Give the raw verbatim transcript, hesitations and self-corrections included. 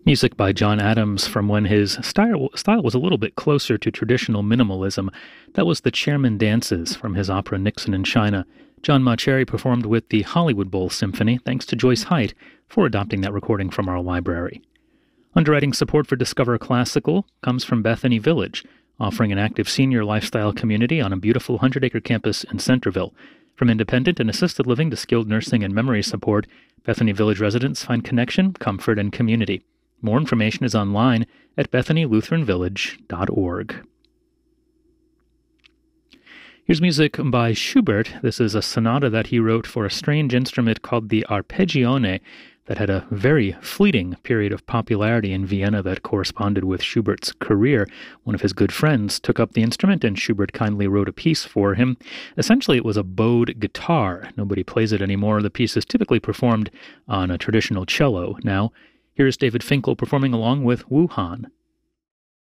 Music by John Adams from when his style, style was a little bit closer to traditional minimalism. That was the Chairman Dances from his opera Nixon in China. John Mauceri performed with the Hollywood Bowl Symphony, thanks to Joyce Height for adopting that recording from our library. Underwriting support for Discover Classical comes from Bethany Village, offering an active senior lifestyle community on a beautiful hundred-acre campus in Centerville. From independent and assisted living to skilled nursing and memory support, Bethany Village residents find connection, comfort, and community. More information is online at bethany lutheran village dot org. Here's music by Schubert. This is a sonata that he wrote for a strange instrument called the arpeggione that had a very fleeting period of popularity in Vienna that corresponded with Schubert's career. One of his good friends took up the instrument, and Schubert kindly wrote a piece for him. Essentially, it was a bowed guitar. Nobody plays it anymore. The piece is typically performed on a traditional cello now. Here's David Finkel performing along with Wu Han.